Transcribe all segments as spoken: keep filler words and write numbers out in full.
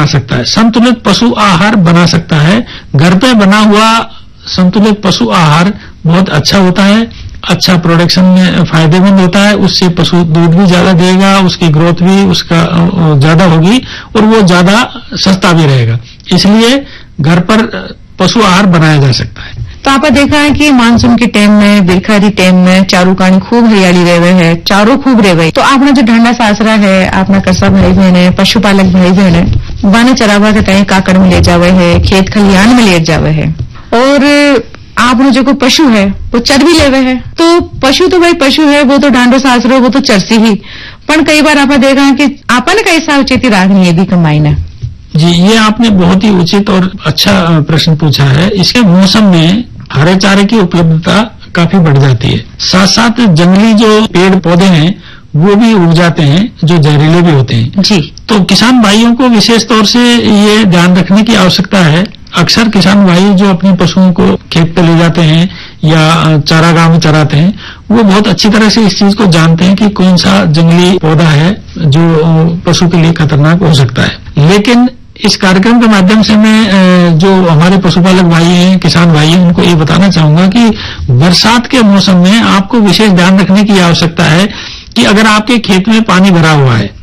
बना सकता है, संतुलित पशु आहार बना सकता है। घर पे बना हुआ संतुलित पशु आहार बहुत अच्छा होता है, अच्छा प्रोडक्शन में फायदेमंद होता है। उससे पशु दूध भी ज्यादा देगा, उसकी ग्रोथ भी उसका ज्यादा होगी और वो ज्यादा सस्ता भी रहेगा। इसलिए घर पर पशु आहार बनाया जा सकता है। तो आपने देखा है कि मानसून के टाइम में, बिरखारी टाइम में चारू कानी खूब हरियाली रहे है, चारों खूब रहे। तो आपने जो ढंडा सासरा है, अपना कसा भाई बहन है, पशुपालक भाई बहन है, बाने चरावा के तय काकड़ में ले जावे है, खेत खलियान में ले जावे है, और आपने जो को पशु है वो चर भी लेवे है। तो पशु तो भाई पशु है, वो तो डांडो सासरो, वो तो चरसी ही। पर कई बार आपने देखा है कि आपने कई सावचेती राखनी है भी कमाई ने। जी, ये आपने बहुत ही उचित और अच्छा प्रश्न पूछा है। इसके मौसम में हरे चारे की उपलब्धता काफी बढ़ जाती है, साथ साथ जंगली जो पेड़ पौधे हैं वो भी उग जाते हैं जो जहरीले भी होते हैं। जी, तो किसान भाइयों को विशेष तौर से ये ध्यान रखने की आवश्यकता है। अक्सर किसान भाई जो अपने पशुओं को खेत पे ले जाते हैं या चारागाह में चराते हैं, वो बहुत अच्छी तरह से इस चीज को जानते हैं कि कौन सा जंगली पौधा है जो पशु के लिए खतरनाक हो सकता है। लेकिन इस कार्यक्रम के माध्यम से मैं जो हमारे पशुपालक भाई हैं, किसान भाई हैं, उनको ये बताना चाहूंगा कि बरसात के मौसम में आपको विशेष ध्यान रखने की आवश्यकता है कि अगर आपके खेत में पानी भरा हुआ है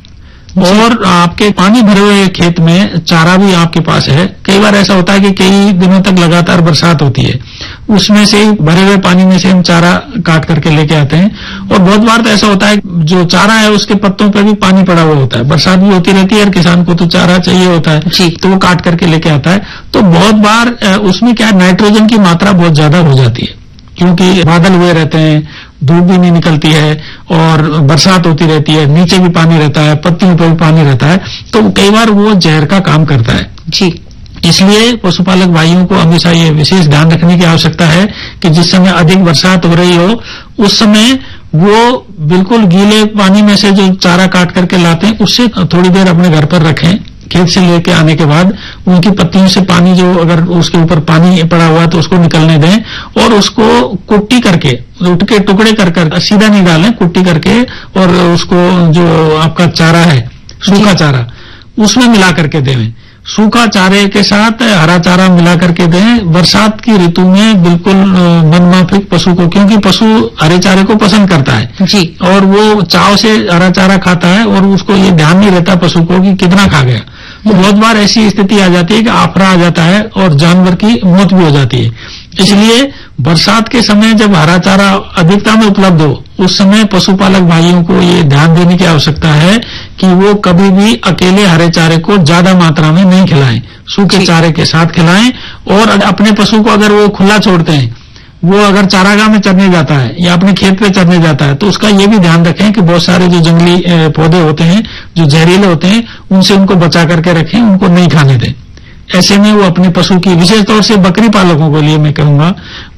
और आपके पानी भरे हुए खेत में चारा भी आपके पास है, कई बार ऐसा होता है कि कई दिनों तक लगातार बरसात होती है, उसमें से भरे हुए पानी में से हम चारा काट करके लेके आते हैं। और बहुत बार तो ऐसा होता है जो चारा है उसके पत्तों पे भी पानी पड़ा हुआ होता है, बरसात भी होती रहती है और किसान को तो चारा चाहिए होता है, तो वो काट करके लेके आता है। तो बहुत बार उसमें क्या नाइट्रोजन की मात्रा बहुत ज्यादा हो जाती है, क्योंकि बादल हुए रहते हैं, धूप भी नहीं निकलती है और बरसात होती रहती है, नीचे भी पानी रहता है, पत्तियों पर भी पानी रहता है, तो कई बार वो जहर का काम करता है। जी, इसलिए पशुपालक भाइयों को हमेशा ये विशेष ध्यान रखने की आवश्यकता है कि जिस समय अधिक बरसात हो रही हो उस समय वो बिल्कुल गीले पानी में से जो चारा काट करके लाते हैं उससे थोड़ी देर अपने घर पर रखें। खेत से लेके आने के बाद उनकी पत्तियों से पानी जो अगर उसके ऊपर पानी पड़ा हुआ है तो उसको निकलने दें और उसको कुट्टी करके उठ के टुकड़े कर कर सीधा नहीं डालें, कुट्टी करके और उसको जो आपका चारा है सूखा चारा उसमें मिला करके दें। सूखा चारे के साथ हरा चारा मिला करके दें। बरसात की ऋतु में बिल्कुल मनमाफिक पशु को, क्योंकि पशु हरे चारे को पसंद करता है जी, और वो चाव से हरा चारा खाता है और उसको ये ध्यान नहीं रहता पशु को कि कितना खा गया। तो बहुत बार ऐसी स्थिति आ जाती है कि आफरा आ जाता है और जानवर की मौत भी हो जाती है। इसलिए बरसात के समय जब हरा चारा अधिकता में उपलब्ध हो उस समय पशुपालक भाइयों को ये ध्यान देने की आवश्यकता है कि वो कभी भी अकेले हरे चारे को ज्यादा मात्रा में नहीं खिलाएं, सूखे चारे के साथ खिलाएं। और अपने पशु को अगर वो खुला छोड़ते हैं, वो अगर चारागाह में चरने जाता है या अपने खेत पे चरने जाता है, तो उसका ये भी ध्यान रखें कि बहुत सारे जो जंगली पौधे होते हैं जो जहरीले होते हैं उनसे उनको बचा करके रखें, उनको नहीं खाने दें। ऐसे में वो अपने पशु की, विशेष तौर से बकरी पालकों के लिए मैं कहूंगा,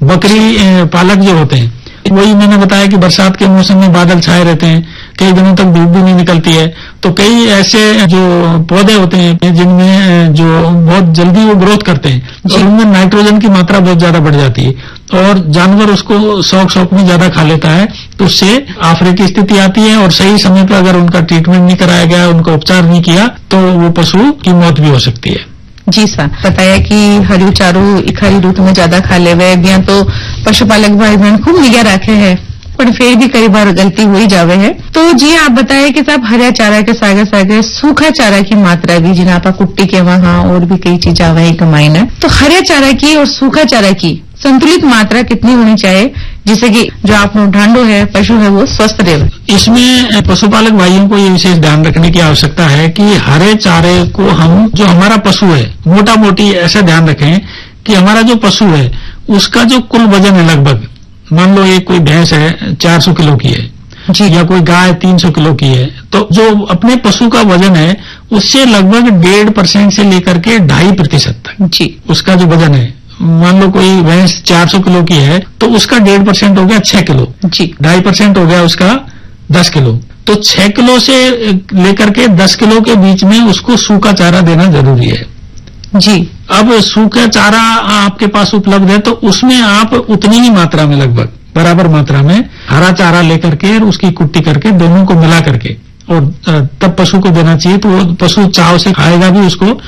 बकरी पालक जो होते हैं, वही मैंने बताया कि बरसात के मौसम में बादल छाए रहते हैं, कई दिनों तक धूप भी नहीं निकलती है, तो कई ऐसे जो पौधे होते हैं जिनमें जो बहुत जल्दी वो ग्रोथ करते हैं और उनमें नाइट्रोजन की मात्रा बहुत ज्यादा बढ़ जाती है और जानवर उसको शौक शौक में ज्यादा खा लेता है, तो उससे आफरे की स्थिति आती है। और सही समय पर अगर उनका ट्रीटमेंट नहीं कराया गया, उनका उपचार नहीं किया, तो वो पशु की मौत भी हो सकती है। जी सर, बताया कि हरी चारू इखारी ऋतु में ज्यादा खा ले वे, तो पशुपालक भाई बहन खूब निगाह रखे है, पर फिर भी कई बार गलती हो ही जावे है। तो जी आप बताए कि साहब हरा चारा के सागे सागे सूखा चारा की मात्रा भी, जिन्हें आप कुट्टी के वहां और भी कई चीज आवे है कमाई ने, तो हरा चारा की और सूखा चारा की संतुलित मात्रा कितनी होनी चाहिए जिससे कि जो आप ढांडो है पशु है वो स्वस्थ रहे? इसमें पशुपालक भाइयों को ये विशेष ध्यान रखने की आवश्यकता है कि हरे चारे को हम, जो हमारा पशु है, मोटा मोटी ऐसा ध्यान रखें कि हमारा जो पशु है उसका जो कुल वजन है, लगभग मान लो एक कोई भैंस है चार सौ किलो की है जी, या कोई गाय तीन सौ किलो की है, तो जो अपने पशु का वजन है उससे लगभग डेढ़ परसेंट से लेकर के ढाई प्रतिशत तक जी उसका जो वजन है, मान लो कोई भैंस चार सौ किलो की है तो उसका डेढ़ परसेंट हो गया छह किलो जी, ढाई परसेंट हो गया उसका दस किलो, तो छह किलो से लेकर के दस किलो के बीच में उसको सूखा चारा देना जरूरी है जी। अब सूखा चारा आपके पास उपलब्ध है तो उसमें आप उतनी ही मात्रा में, लगभग बराबर मात्रा में हरा चारा लेकर के और उसकी कुट्टी करके दोनों को मिला करके और तब पशु को देना चाहिए, तो वो पशु चाव से खाएगा भी उसको